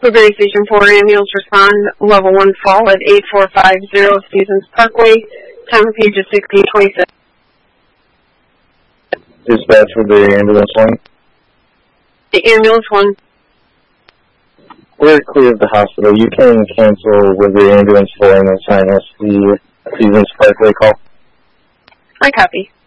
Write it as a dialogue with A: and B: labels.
A: Woodbury Station 4 ambulance respond, level 1 fall at 8450 Stevens Parkway, time of page is 16:26.
B: Dispatch Woodbury Ambulance 1.
A: The ambulance 1.
B: We're clear of the hospital. You can cancel Woodbury Ambulance 4 and assign us the Stevens Parkway call.
A: I copy.